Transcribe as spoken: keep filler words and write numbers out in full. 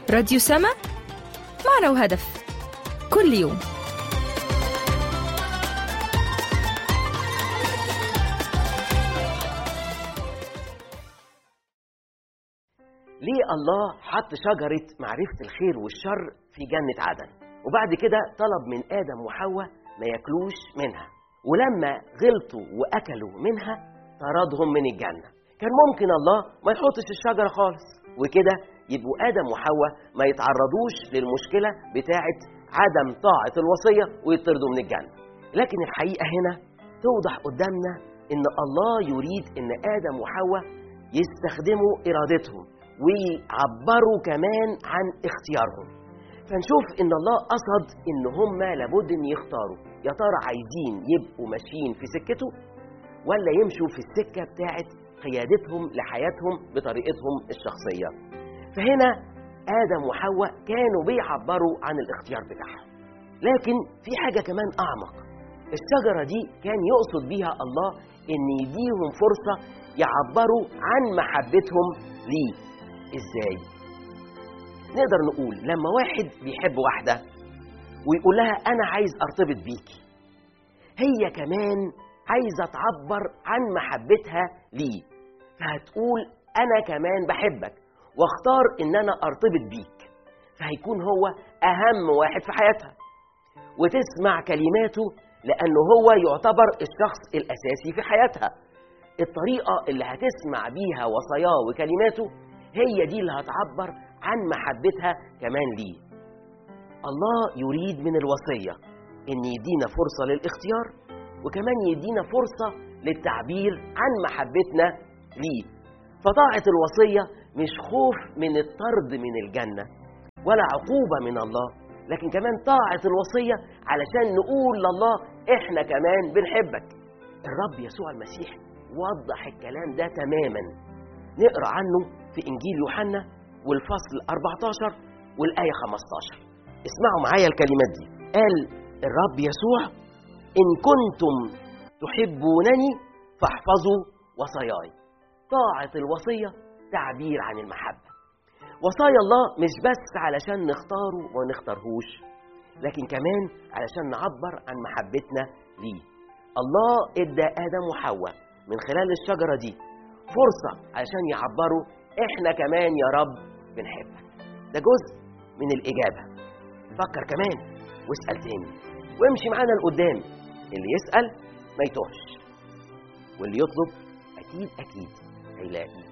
راديو سما، معنى وهدف، كل يوم. ليه الله حط شجرة معرفة الخير والشر في جنة عدن، وبعد كده طلب من آدم وحواء ما ياكلوش منها، ولما غلطوا وأكلوا منها طردهم من الجنة؟ كان ممكن الله ما يحطش الشجرة خالص، وكده يبقوا آدم وحواء ما يتعرضوش للمشكلة بتاعة عدم طاعة الوصية ويطردوا من الجنة. لكن الحقيقة هنا توضح قدامنا إن الله يريد إن آدم وحواء يستخدموا إرادتهم ويعبروا كمان عن اختيارهم. فنشوف إن الله قصد إن هم لابد إن يختاروا، يا ترى عايزين يبقوا ماشيين في سكته ولا يمشوا في السكة بتاعت قيادتهم لحياتهم بطريقتهم الشخصية. فهنا آدم وحواء كانوا بيعبروا عن الاختيار بتاعهم. لكن في حاجة كمان أعمق، الشجرة دي كان يقصد بيها الله إن يديهم فرصة يعبروا عن محبتهم ليه. إزاي؟ نقدر نقول لما واحد بيحب واحدة ويقول لها أنا عايز أرتبط بيكي، هي كمان عايزة تعبر عن محبتها ليه، فهتقول أنا كمان بحبك واختار إن أنا أرتبط بيك، فهيكون هو أهم واحد في حياتها وتسمع كلماته لأنه هو يعتبر الشخص الأساسي في حياتها. الطريقة اللي هتسمع بيها وصاياه وكلماته هي دي اللي هتعبر عن محبتها كمان ليه. الله يريد من الوصية إن يدينا فرصة للاختيار، وكمان يدينا فرصة للتعبير عن محبتنا ليه. فطاعة الوصية مش خوف من الطرد من الجنة ولا عقوبة من الله، لكن كمان طاعة الوصية علشان نقول لله إحنا كمان بنحبك. الرب يسوع المسيح وضح الكلام ده تماما. نقرأ عنه في إنجيل يوحنا والفصل أربعة عشر والآية خمسة عشر. اسمعوا معايا الكلمات دي. قال الرب يسوع: إن كنتم تحبونني فاحفظوا وصاياي. طاعة الوصية تعبير عن المحبة. وصايا الله مش بس علشان نختاره ونختارهوش، لكن كمان علشان نعبر عن محبتنا ليه. الله ادى آدم وحواء من خلال الشجرة دي فرصة علشان يعبروا إحنا كمان يا رب بنحبك. ده جزء من الإجابة. فكر كمان واسأل تاني وامشي معانا لقدام. اللي يسأل ما يتوهش، واللي يطلب أكيد أكيد هيلاقي.